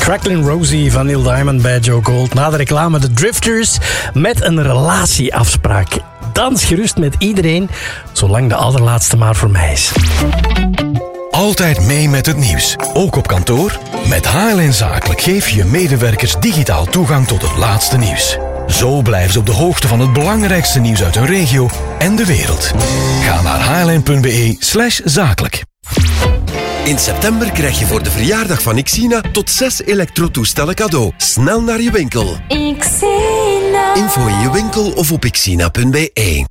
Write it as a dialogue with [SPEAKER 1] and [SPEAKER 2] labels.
[SPEAKER 1] Tracklin Rosie van Neil Diamond bij Joe Gold. Na de reclame de Drifters met een relatieafspraak. Dans gerust met iedereen, zolang de allerlaatste maar voor mij is.
[SPEAKER 2] Altijd mee met het nieuws, ook op kantoor? Met HLN Zakelijk geef je medewerkers digitaal toegang tot het laatste nieuws. Zo blijven ze op de hoogte van het belangrijkste nieuws uit hun regio en de wereld. Ga naar hln.be/zakelijk.
[SPEAKER 3] In september krijg je voor de verjaardag van Xina tot 6 elektrotoestellen cadeau. Snel naar je winkel.
[SPEAKER 4] Xina.
[SPEAKER 3] Info in je winkel of op xina.be.